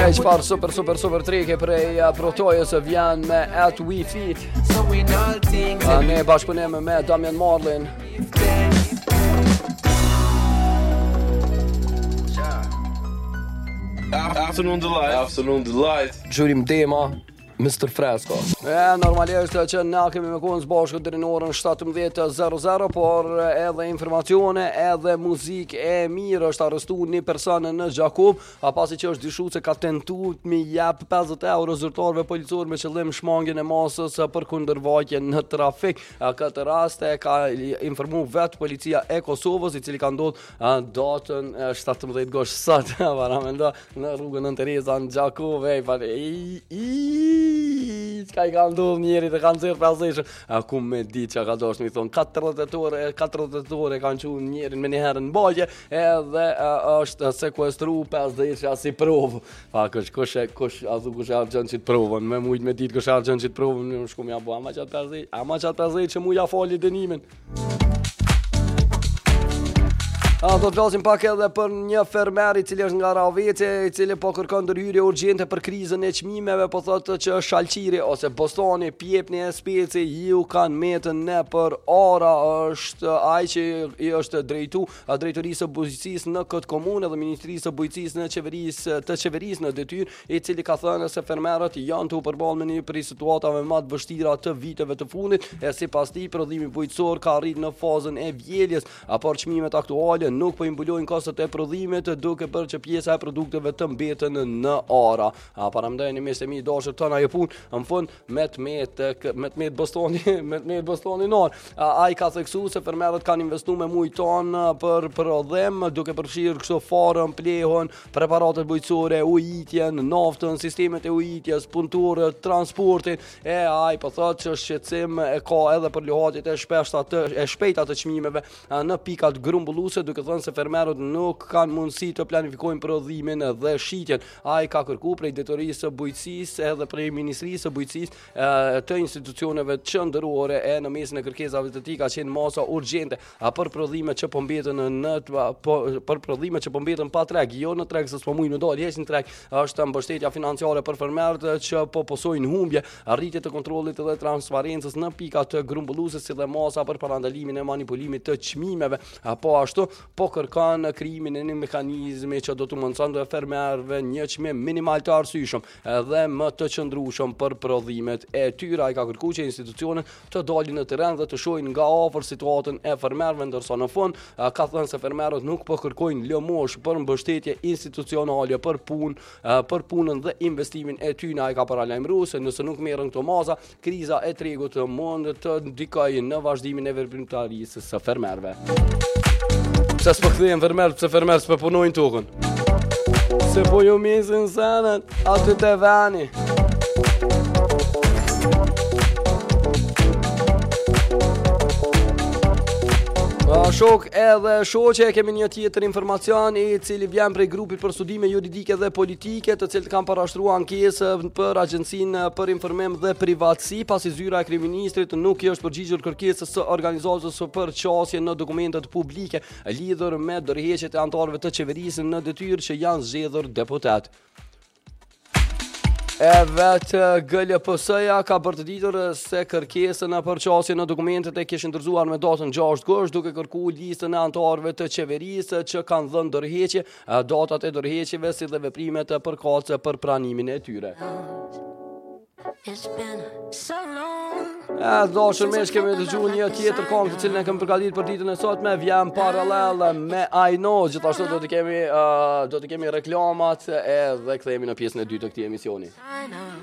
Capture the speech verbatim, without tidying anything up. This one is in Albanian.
Okej, çfarë super super super trike prej protojës vjen me At We Feet. Ne bashkëpunim me Damian Marlin. Afternoon Delight. Afternoon Delight. Gjurim Dema, mister Fresco. E, normalisht që na kemi me kohën bashkë deri në orën shtatëmbëdhjetë e zero zero, por edhe informacione, edhe muzikë e mirë. Është arrestuar një person në Gjakov, pasi që është dyshuar se ka tentuar mi jap pesëdhjetë euro zyrtarëve policorë me qëllim shmangjen e masës për kundërvajtje në trafik. Këtë rast e ka informuar vetë policia e Kosovës, i cili ka ndodhur datën shtatëmbëdhjetë gosht sot, para mendo në rrugën Nën Tereza në Gjakov, e pa i i ka i ka ndodhur njëri të kanë zirë pasishë. A ku me di që ka dosh, mi thonë, katërdhjetë orë, katërdhjetë orë kanë qunë njërin me njëherë në bagje, edhe uh, është sekuestru pesëdhjetë si provë. Pa, kush, kush, kush, a thu kush e argjën qitë provën, me mujtë me ditë kush e argjën qitë provën, në shku mja bu, ama qatë pesëdhjetë, ama qatë pesëdhjetë që muja fali dënimin. A, do të flasim pak edhe për një fermer i cili është nga Ravece, i cili po kërkon ndërhyrje urgjente për krizën e çmimeve, po thotë që Shalqiri ose Bostoni, Pjepni e Speci ju kanë metën në për ora. Është ai që i është drejtu drejtorisë së bujqësisë në këtë komunë dhe ministrisë së bujqësisë në qeverisë të qeverisë në detyrë, i cili ka thënë se fermerët janë të përballë me një prej situatave më të vështira të viteve të fundit, e sipas tij prodhimi bujqësor ka arritur në fazën e vjeljes, por çmimet aktuale nuk po imbulojnë kostot e prodhimit, duke bërë që pjesa e produkteve të mbeten në ara. A paramendojeni mes e mi dashur tona ajo punë, në fund me tmet me tmet Bostoni, me tmet Bostoni nor. Ai ka theksuar se fermerët kanë investuar me shumë ton për prodhim, duke përfshirë kështu farën, plehun, preparatet bujqësore, ujitjen, naftën, sistemet e ujitjes, punturët, transportin. E ai po thotë që shqetësim e ka edhe për lihatjet e shpeshta të e shpejta të çmimeve në pikat grumbulluese, duke thënë se fermerët nuk kanë mundësi të planifikojnë prodhimin dhe shitjen. Ai ka kërkuar prej drejtorisë së bujqësisë edhe prej ministrisë së bujqësisë të institucioneve qendrore e në mesin e kërkesave të tij ka qenë masa urgjente për prodhime që po mbeten në po, për prodhime që po mbeten pa treg, jo në treg se s'po mujnë dalë heq në treg. Është mbështetja financiare për fermerët që po posojnë humbje, arritje të kontrollit dhe transparencës në pikat të grumbulluese, si dhe masa për parandalimin e manipulimit të çmimeve. Po ashtu po kërkan krijimin e një mekanizmi që do të mundëson fermerëve një çmim minimal të arsyeshëm dhe më të qëndrueshëm për prodhimet e tyre. Ai ka kërkuar që institucionet të dalin në terren dhe të shohin nga afër situatën e fermerëve, ndërsa në fund ka thënë se fermerët nuk po kërkojnë lëmosh për mbështetje institucionale për punë, për punën dhe investimin e tyre. Ai ka paralajmëruar se nëse nuk merren këto maza, kriza e tregut mund të ndikojë në vazhdimin e veprimtarisë së fermerëve. Pse s'po kthehen fermerët, pse fermerët s'po punojnë tokën? Se po ju mesin sanat, aty të vani. Shok edhe shoqe, kemi një tjetër informacion i cili vjen prej grupit për studime juridike dhe politike, të cilët kanë parashtruar ankesë për Agjencinë për Informim dhe Privatësi, pasi zyra e kryeministrit nuk i është përgjigjur kërkesës së organizatës për qasje në dokumentet publike lidhur me dorëheqjet e anëtarëve të qeverisë në detyrë që janë zgjedhur deputet. E vetë G L P S-ja ka bërtëditur se kërkesën për qasje në dokumentet e kishë ndërzuar me datën gjashtë gusht, duke kërkuar listën e anëtarëve të qeverisë që kanë dhënë dorëheqje, datat e dorëheqjeve si dhe veprimet e përkatëse për pranimin e tyre. E, dashur miq, kemi dëgjuar një tjetër këngë të cilën e kemi përgatitur për ditën e sotme, vjen paralel me I Know. Gjithashtu do të kemi uh, do të kemi reklamat edhe kthehemi në pjesën e dytë të këtij emisioni.